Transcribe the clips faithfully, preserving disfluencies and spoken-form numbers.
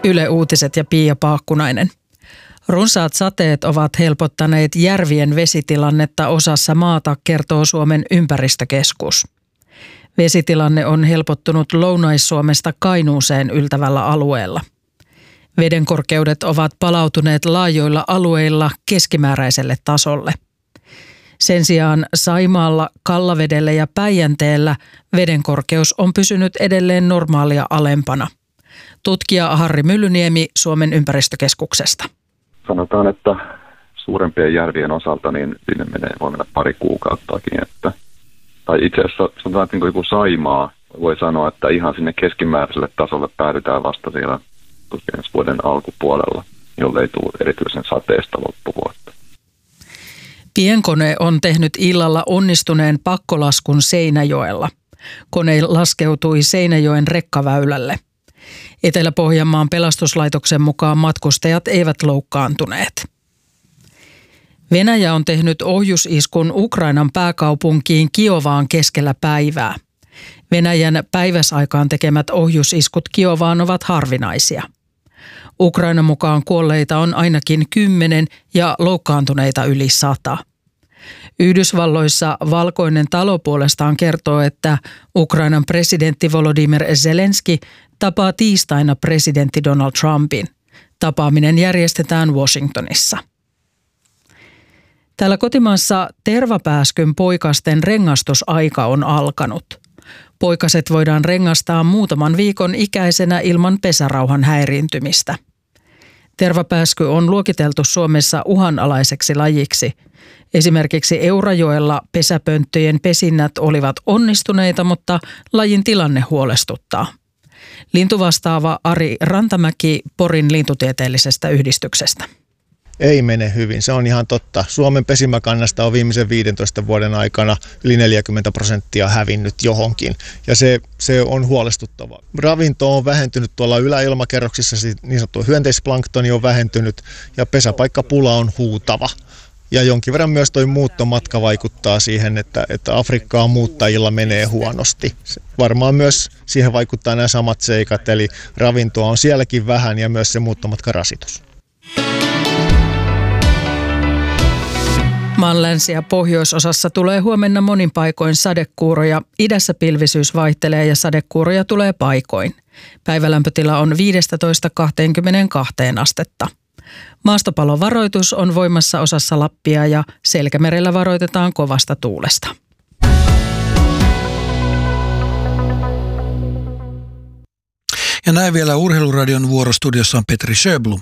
Yle Uutiset ja Pia Paakkunainen. Runsaat sateet ovat helpottaneet järvien vesitilannetta osassa maata, kertoo Suomen ympäristökeskus. Vesitilanne on helpottunut Lounais-Suomesta Kainuuseen yltävällä alueella. Vedenkorkeudet ovat palautuneet laajoilla alueilla keskimääräiselle tasolle. Sen sijaan Saimaalla, Kallavedellä ja Päijänteellä vedenkorkeus on pysynyt edelleen normaalia alempana. Tutkija Harri Myllyniemi Suomen ympäristökeskuksesta. Sanotaan, että suurempien järvien osalta niin sinne menee, voi mennä pari kuukauttakin. Että, tai itse asiassa sanotaan, että niin joku Saimaa voi sanoa, että ihan sinne keskimääräiselle tasolle päädytään vasta siellä ensi vuoden alkupuolella, jollei tule erityisen sateesta loppuvuotta. Pienkone on tehnyt illalla onnistuneen pakkolaskun Seinäjoella. Kone laskeutui Seinäjoen rekkaväylälle. Etelä-Pohjanmaan pelastuslaitoksen mukaan matkustajat eivät loukkaantuneet. Venäjä on tehnyt ohjusiskun Ukrainan pääkaupunkiin Kiovaan keskellä päivää. Venäjän päiväsaikaan tekemät ohjusiskut Kiovaan ovat harvinaisia. Ukrainan mukaan kuolleita on ainakin kymmenen ja loukkaantuneita yli sata. Yhdysvalloissa Valkoinen talo puolestaan kertoo, että Ukrainan presidentti Volodymyr Zelenski tapaa tiistaina presidentti Donald Trumpin. Tapaaminen järjestetään Washingtonissa. Täällä kotimaassa tervapääskyn poikasten rengastusaika on alkanut. Poikaset voidaan rengastaa muutaman viikon ikäisenä ilman pesärauhan häiriintymistä. Tervapääsky on luokiteltu Suomessa uhanalaiseksi lajiksi. Esimerkiksi Eurajoella pesäpönttöjen pesinnät olivat onnistuneita, mutta lajin tilanne huolestuttaa. Lintuvastaava Ari Rantamäki Porin lintutieteellisestä yhdistyksestä. Ei mene hyvin, se on ihan totta. Suomen pesimäkannasta on viimeisen viidentoista vuoden aikana yli neljäkymmentä prosenttia hävinnyt johonkin, ja se, se on huolestuttavaa. Ravinto on vähentynyt tuolla yläilmakerroksissa, niin sanottu hyönteisplanktoni on vähentynyt, ja pesäpaikkapula on huutava. Ja jonkin verran myös tuo muuttomatka vaikuttaa siihen, että, että Afrikkaan muuttajilla menee huonosti. Varmaan myös siihen vaikuttaa nämä samat seikat, eli ravintoa on sielläkin vähän ja myös se muuttomatkarasitus. Maan länsi- ja pohjoisosassa tulee huomenna monin paikoin sadekuuroja. Idässä pilvisyys vaihtelee ja sadekuuroja tulee paikoin. Päivälämpötila on viisitoista kaksikymmentäkaksi astetta. Maastopalovaroitus on voimassa osassa Lappia ja Selkämerellä varoitetaan kovasta tuulesta. Ja näin vielä Urheiluradion vuorostudiossa on Petri Sjöblom.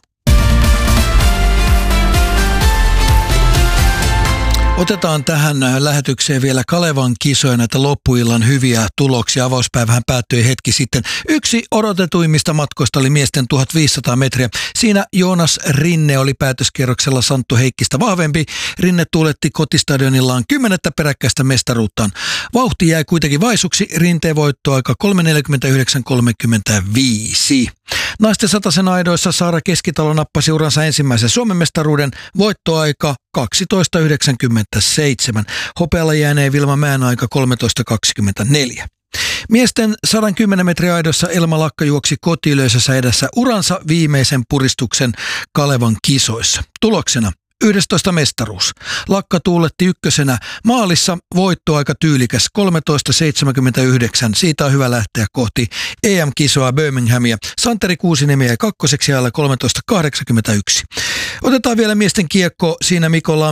Otetaan tähän lähetykseen vielä Kalevan kisoja, näitä loppuillan hyviä tuloksia. Avauspäivähän päättyi hetki sitten. Yksi odotetuimmista matkoista oli miesten tuhatviisisataa metriä. Siinä Joonas Rinne oli päätöskierroksella Santtu Heikkistä vahvempi. Rinne tuuletti kotistadionillaan kymmenettä peräkkäistä mestaruuttaan. Vauhti jäi kuitenkin vaisuksi. Rinteen voittoaika kolme neljäkymmentäyhdeksän kolmekymmentäviisi. Naisten satasen aidoissa Saara Keskitalo nappasi uransa ensimmäisen Suomen mestaruuden, voittoaika kaksitoista yhdeksänkymmentäseitsemän. Hopealla jääneen Vilma Mäen aika kolmetoista kaksikymmentäneljä. Miesten sata kymmenen metrin aidossa Elma Lakka juoksi kotiylöisessä edessä uransa viimeisen puristuksen Kalevan kisoissa. Tuloksena yhdestoista mestaruus. Lakka tuuletti ykkösenä maalissa, voittoaika tyylikäs kolmetoista seitsemänkymmentäyhdeksän. Siitä on hyvä lähteä kohti E M-kisoa Birminghamia. Santeri Kuusiniemi jäi kakkoseksi ajalla kolmetoista kahdeksankymmentäyksi. Otetaan vielä miesten kiekko. Siinä Mikko